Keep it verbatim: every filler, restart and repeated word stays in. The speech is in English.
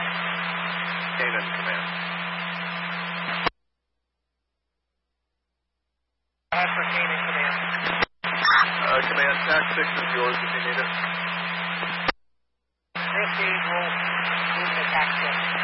Canaan Command. That's for Canaan Command. Uh, Command, T A C six is yours if you need it. Received. We'll move the T A C six.